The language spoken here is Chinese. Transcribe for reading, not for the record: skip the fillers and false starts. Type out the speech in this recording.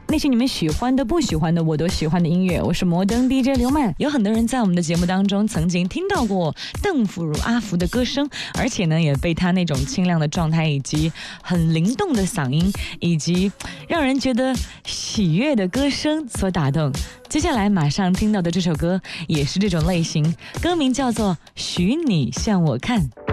那些你们喜欢的、不喜欢的，我都喜欢的音乐。我是摩登 DJ 刘曼。有很多人在我们的节目当中曾经听到过邓福如阿福的歌声，而且呢，也被他那种清亮的状态，以及很灵动的嗓音，以及让人觉得喜悦的歌声所打动。接下来马上听到的这首歌也是这种类型，歌名叫做《许你向我看》。